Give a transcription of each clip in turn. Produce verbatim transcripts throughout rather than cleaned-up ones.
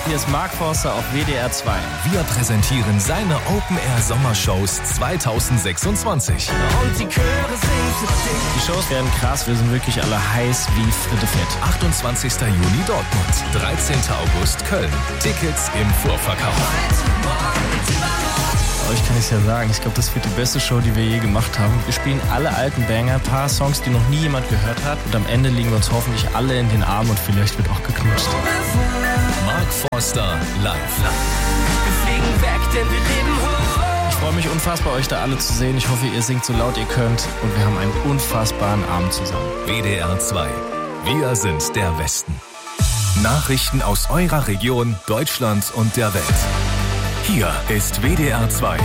hier ist Mark Forster auf W D R zwei. Wir präsentieren seine Open-Air-Sommershows zweitausendsechsundzwanzig. Und die Chöre singen für dich. Die Shows werden krass, wir sind wirklich alle heiß wie Fritte Fett. achtundzwanzigster Juni Dortmund, dreizehnter August Köln. Tickets im Vorverkauf. Euch kann ich es ja sagen, ich glaube, das wird die beste Show, die wir je gemacht haben. Wir spielen alle alten Banger, ein paar Songs, die noch nie jemand gehört hat. Und am Ende liegen wir uns hoffentlich alle in den Armen und vielleicht wird auch geknutscht. Mark Forster live. Wir fliegen weg, denn wir leben hoch. Ich freue mich unfassbar, euch da alle zu sehen. Ich hoffe, ihr singt so laut ihr könnt. Und wir haben einen unfassbaren Abend zusammen. W D R zwei. Wir sind der Westen. Nachrichten aus eurer Region, Deutschland und der Welt. Hier ist W D R zwei.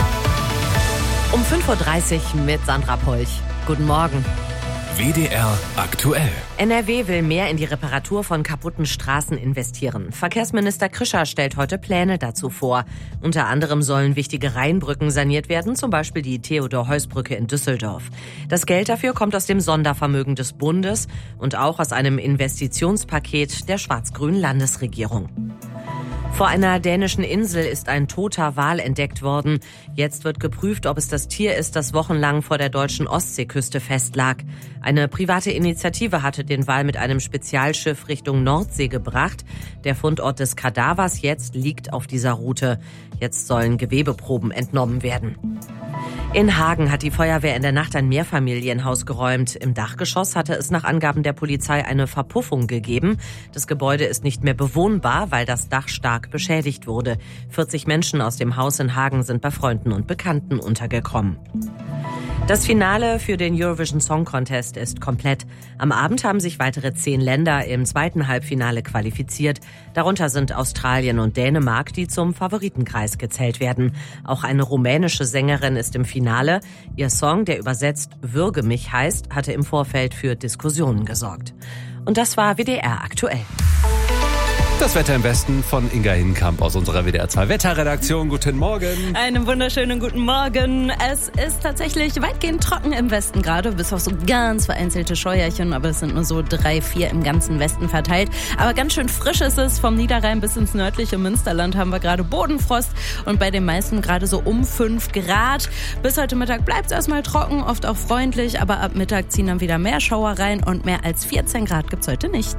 Um fünf Uhr dreißig mit Sandra Polch. Guten Morgen. W D R aktuell. N R W will mehr in die Reparatur von kaputten Straßen investieren. Verkehrsminister Krischer stellt heute Pläne dazu vor. Unter anderem sollen wichtige Rheinbrücken saniert werden, zum Beispiel die Theodor-Heuss-Brücke in Düsseldorf. Das Geld dafür kommt aus dem Sondervermögen des Bundes und auch aus einem Investitionspaket der schwarz-grünen Landesregierung. Vor einer dänischen Insel ist ein toter Wal entdeckt worden. Jetzt wird geprüft, ob es das Tier ist, das wochenlang vor der deutschen Ostseeküste festlag. Eine private Initiative hatte den Wal mit einem Spezialschiff Richtung Nordsee gebracht. Der Fundort des Kadavers jetzt liegt auf dieser Route. Jetzt sollen Gewebeproben entnommen werden. In Hagen hat die Feuerwehr in der Nacht ein Mehrfamilienhaus geräumt. Im Dachgeschoss hatte es nach Angaben der Polizei eine Verpuffung gegeben. Das Gebäude ist nicht mehr bewohnbar, weil das Dach stark beschädigt wurde. vierzig Menschen aus dem Haus in Hagen sind bei Freunden und Bekannten untergekommen. Das Finale für den Eurovision Song Contest ist komplett. Am Abend haben sich weitere zehn Länder im zweiten Halbfinale qualifiziert. Darunter sind Australien und Dänemark, die zum Favoritenkreis gezählt werden. Auch eine rumänische Sängerin ist im Finale. Ihr Song, der übersetzt Würge mich heißt, hatte im Vorfeld für Diskussionen gesorgt. Und das war W D R aktuell. Das Wetter im Westen von Inga Hinkamp aus unserer W D R zwei Wetterredaktion. Guten Morgen. Einen wunderschönen guten Morgen. Es ist tatsächlich weitgehend trocken im Westen gerade, bis auf so ganz vereinzelte Scheuerchen, aber es sind nur so drei, vier im ganzen Westen verteilt. Aber ganz schön frisch ist es. Vom Niederrhein bis ins nördliche Münsterland haben wir gerade Bodenfrost und bei den meisten gerade so um fünf Grad. Bis heute Mittag bleibt es erstmal trocken, oft auch freundlich, aber ab Mittag ziehen dann wieder mehr Schauer rein und mehr als vierzehn Grad gibt's heute nicht.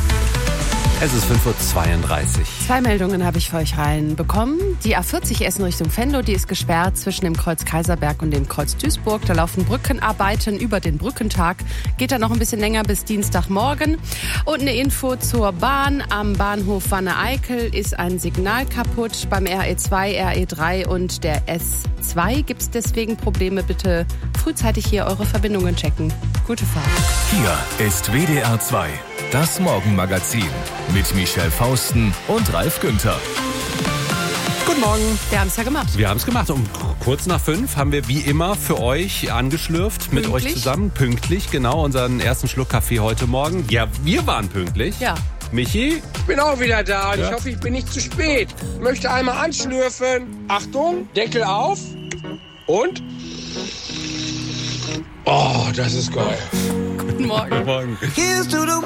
Es ist fünf Uhr zweiunddreißig. Zwei Meldungen habe ich für euch reinbekommen. Die A vierzig Essen Richtung Venlo, die ist gesperrt zwischen dem Kreuz Kaiserberg und dem Kreuz Duisburg. Da laufen Brückenarbeiten über den Brückentag. Geht dann noch ein bisschen länger bis Dienstagmorgen. Und eine Info zur Bahn. Am Bahnhof Wanne-Eickel ist ein Signal kaputt. Beim R E zwei, R E drei und der S zwei gibt es deswegen Probleme. Bitte frühzeitig hier eure Verbindungen checken. Gute Fahrt. Hier ist W D R zwei. Das Morgenmagazin mit Michelle Fausten und Ralf Günther. Guten Morgen. Wir haben es ja gemacht. Wir haben es gemacht. Um kurz nach fünf haben wir wie immer für euch angeschlürft, mit Pünktlich. euch zusammen. Pünktlich, genau, unseren ersten Schluck Kaffee heute Morgen. Ja, wir waren pünktlich. Ja. Michi? Ich bin auch wieder da und Ja. ich hoffe, ich bin nicht zu spät. Ich möchte einmal anschlürfen. Achtung, Deckel auf. Und? Oh, das ist geil. Guten Morgen. Guten Morgen.